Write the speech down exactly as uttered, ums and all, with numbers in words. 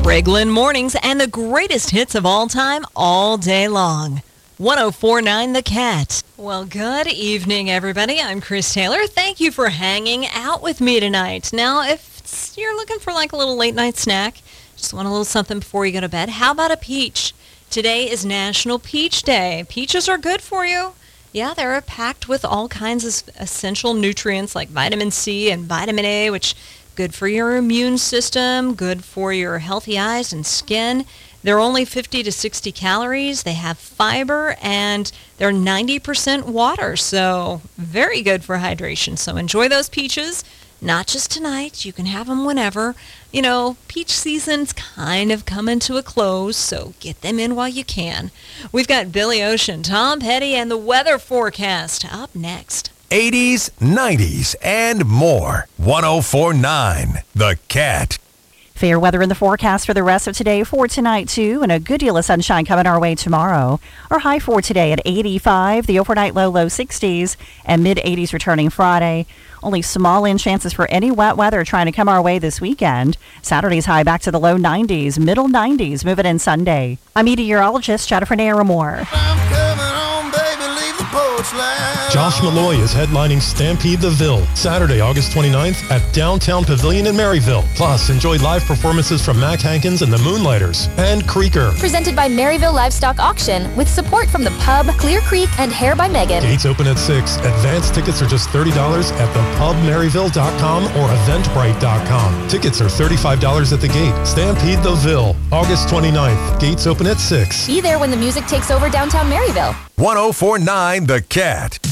Greg Lynn Mornings and the greatest hits of all time all day long. one oh four point nine The Cat. Well, good evening, everybody. I'm Chris Taylor. Thank you for hanging out with me tonight. Now, if you're looking for like a little late night snack, just want a little something before you go to bed, how about a peach? Today is National Peach Day. Peaches are good for you. Yeah, they're packed with all kinds of essential nutrients like vitamin C and vitamin A, which good for your immune system, good for your healthy eyes and skin. They're only fifty to sixty calories. They have fiber, and they're ninety percent water, so very good for hydration. So enjoy those peaches, not just tonight. You can have them whenever. You know, peach season's kind of coming to a close, so get them in while you can. We've got Billy Ocean, Tom Petty, and the weather forecast up next. eighties, nineties, and more. one oh four point nine The Cat. Fair weather in the forecast for the rest of today, for tonight too, and a good deal of sunshine coming our way tomorrow. Our high for today at eighty-five, the overnight low, low sixties, and mid eighties returning Friday. Only small in chances for any wet weather trying to come our way this weekend. Saturday's high back to the low nineties, middle nineties, moving in Sunday. I'm meteorologist Jennifer Naramore. Josh Malloy is headlining Stampede the Ville, Saturday, August twenty-ninth at Downtown Pavilion in Maryville. Plus, enjoy live performances from Mac Hankins and the Moonlighters and Creeker. Presented by Maryville Livestock Auction with support from the Pub, Clear Creek, and Hair by Megan. Gates open at six. Advance tickets are just thirty dollars at the pub maryville dot com or eventbrite dot com. Tickets are thirty-five dollars at the gate. Stampede the Ville, August twenty-ninth. Gates open at six. Be there when the music takes over downtown Maryville. one oh four point nine The Cat.